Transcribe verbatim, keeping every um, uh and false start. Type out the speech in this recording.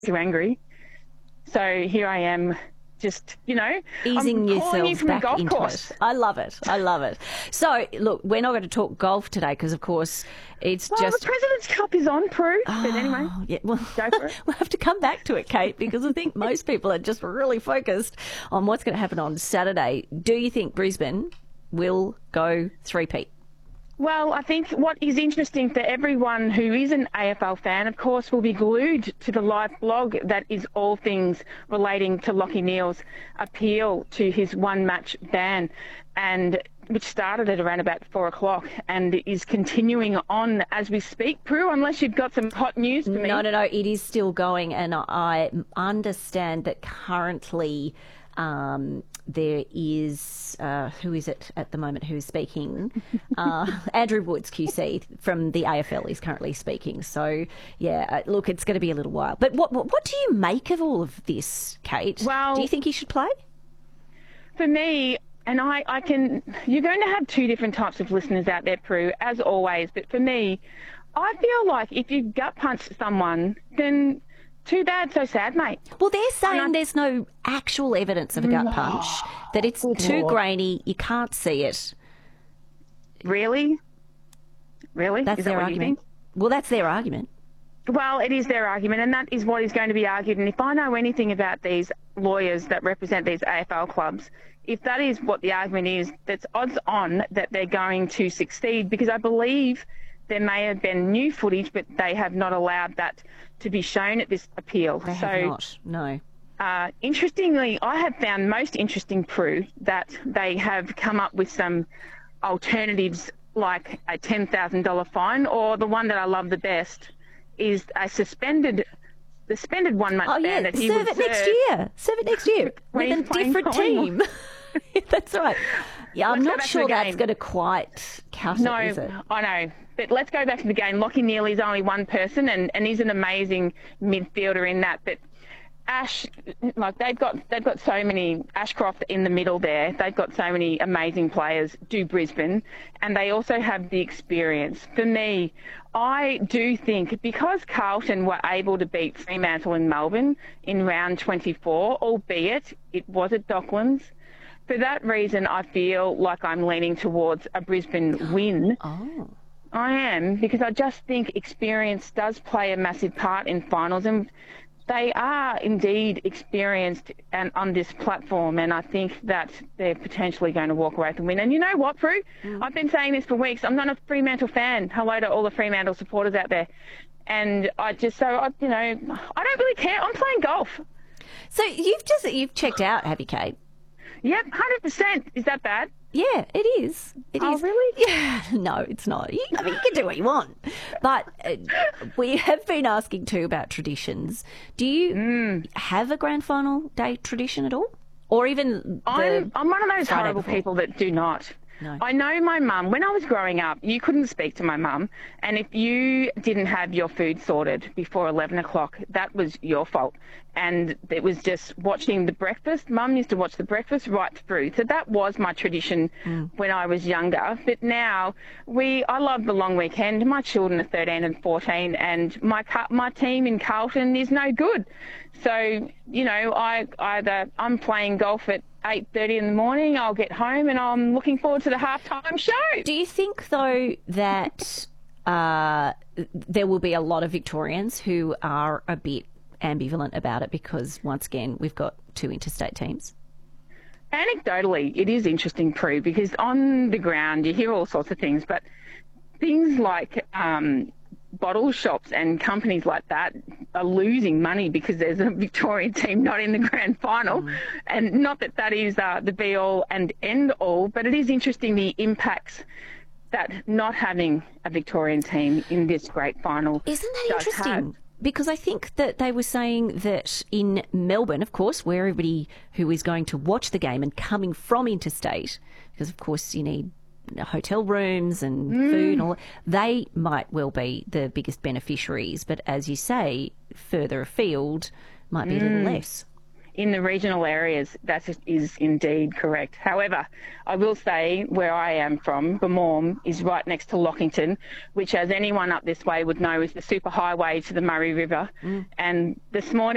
too angry. So here I am, just, you know, easing I'm calling you yourselves from a back golf into course. it. I love it. I love it. So, look, we're not going to talk golf today because, of course, it's Well, just... the President's Cup is on, Prue. Oh, but anyway, yeah, well, go for it. we'll have to come back to it, Kate, because I think most people are just really focused on what's going to happen on Saturday. Do you think Brisbane will go three-peat? Well, I think what is interesting for everyone who is an A F L fan, of course, will be glued to the live blog that is all things relating to Lachie Neale's appeal to his one-match ban, and which started at around about four o'clock and is continuing on as we speak. Prue, unless you've got some hot news for me. No, no, no, it is still going, and I understand that currently... Um, there is, uh, who is it at the moment who is speaking? Uh, Andrew Woods, Q C, from the A F L is currently speaking. So, yeah, uh, look, it's going to be a little while. But what, what what do you make of all of this, Kate? Well, do you think he should play? For me, and I, I can, you're going to have two different types of listeners out there, Prue, as always. But for me, I feel like if you gut punch someone, then... too bad, so sad, mate. Well, they're saying I... there's no actual evidence of a gut no. punch, that it's Good too Lord. grainy, you can't see it. Really? Really? That's is that their what argument. You think? Well, that's their argument. Well, it is their argument, and that is what is going to be argued. And if I know anything about these lawyers that represent these A F L clubs, if that is what the argument is, that's odds on that they're going to succeed, because I believe there may have been new footage, but they have not allowed that to be shown at this appeal. They so, have not, no. Uh, interestingly, I have found most interesting, Prue, that they have come up with some alternatives like a ten thousand dollars fine, or the one that I love the best is a suspended suspended one-month oh, yeah. ban that he serve would it next serve. year. Serve it next year with a different team. That's right. Yeah, I'm Let's not sure that's going to quite cut no, it, is it? I know. But let's go back to the game. Lachie Neale is only one person, and, and he's an amazing midfielder in that. But Ash, like they've got they've got so many, Ashcroft in the middle there. They've got so many amazing players, do Brisbane, and they also have the experience. For me, I do think because Carlton were able to beat Fremantle in Melbourne in round twenty-four, albeit it was at Docklands, for that reason I feel like I'm leaning towards a Brisbane win. Oh. I am, because I just think experience does play a massive part in finals, and they are indeed experienced and on this platform, and I think that they're potentially going to walk away with a win. And you know what, Prue? Mm. I've been saying this for weeks. I'm not a Fremantle fan. Hello to all the Fremantle supporters out there. And I just, so, I, you know, I don't really care. I'm playing golf. So you've just, you've checked out, have you, Kate? Yep, one hundred percent. Is that bad? Yeah, it is. It oh, is. really? Yeah, no, it's not. You, I mean, you can do what you want. But uh, we have been asking too about traditions. Do you mm. have a grand final day tradition at all? Or even I'm, I'm one of those Friday horrible before? people that do not. No. I know my mum, when I was growing up, you couldn't speak to my mum, and if you didn't have your food sorted before eleven o'clock, that was your fault. And it was just watching the breakfast. Mum used to watch the breakfast right through. So that was my tradition mm. when I was younger. But now, we, I love the long weekend. My children are thirteen and fourteen, and my my team in Carlton is no good. So, you know, I either I'm playing golf at eight thirty in the morning, I'll get home, and I'm looking forward to the halftime show. Do you think, though, that uh, there will be a lot of Victorians who are a bit ambivalent about it because, once again, we've got two interstate teams? Anecdotally, it is interesting, Prue, because on the ground you hear all sorts of things, but things like um, bottle shops and companies like that are losing money because there's a Victorian team not in the grand final. Mm. And not that that is uh, the be-all and end-all, but it is interesting the impacts that not having a Victorian team in this great final Isn't that does interesting? have. Because I think that they were saying that in Melbourne, of course, where everybody who is going to watch the game and coming from interstate, because of course you need hotel rooms and mm. food and all, they might well be the biggest beneficiaries. But as you say, further afield might be mm. a little less. In the regional areas, that is indeed correct. However, I will say where I am from, Bemorm, is right next to Lockington, which, as anyone up this way would know, is the superhighway to the Murray River. Mm. And this morning,